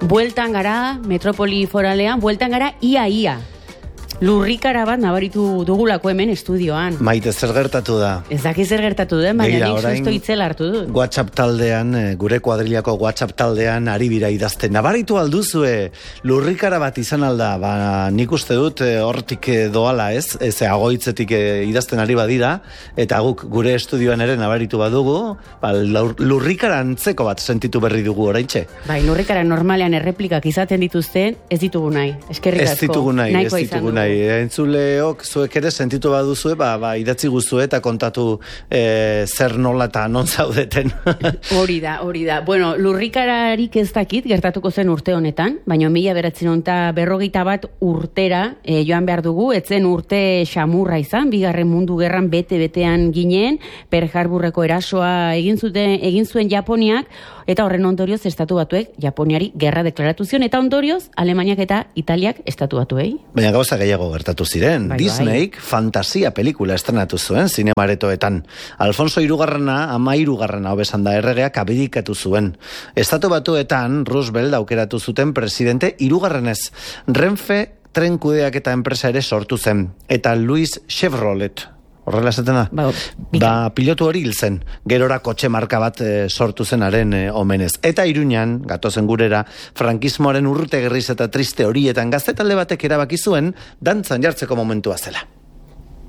bueltan gara, metropoli foralean, bueltan gara ia. Lurrikara bat nabaritu dugulako hemen estudioan. Maite, zer gertatu da? Ez daki zer gertatu den, baina nik susto itzela hartu dut. WhatsApp taldean, gure kuadrilako WhatsApp taldean ari bira idazten. Nabaritu alduzue, lurrikara bat izan alda, nik uste dut hortik doala ez agoitzetik idazten ari badira, eta guk gure estudioan ere nabaritu badugu, lurrikara antzeko bat sentitu berri dugu oraintxe. Bai, lurrikara normalean erreplikak izaten dituzten, ez ditugu nahi. Eskerrik asko. Ez ditugu nahi. Entzuleok zuek ere sentitu baduzue, idatzi guzue eta kontatu zer nola eta non zaudeten. Hori da. Bueno, lurrikararik ez dakit gertatuko zen urte honetan, baina 1941 urtera joan behar dugu, etzen urte xamurra izan, Bigarren Mundu Gerran bete-betean ginen, Pearl Harborreko erasoa egin zuen Japoniak, eta horren ondorioz Estatu Batuek Japoniari gerra deklaratu zion, eta ondorioz Alemaniak eta Italiak Estatu Batuei. Baina gauza gehiago gertatu ziren. Disneyk fantasia pelikula estrenatu zuen zinemaretoetan. Alfonso hirugarrena, ama hirugarrena hobesan da erregeak abdikatu zuen. Estatu Batuetan Roosevelt aukeratu zuten presidente hirugarrenez. Renfe tren kudeaketa enpresa ere sortu zen. Eta Louis Chevrolet, horrela esaten da? Pilotu hori hil zen, gerora kotxe marka bat sortu zenaren omenez. Eta Iruñan, gatozen gurera, frankismoaren urte gerriz eta triste horietan gazte talde batek erabaki zuen dantzan jartzeko momentua zela.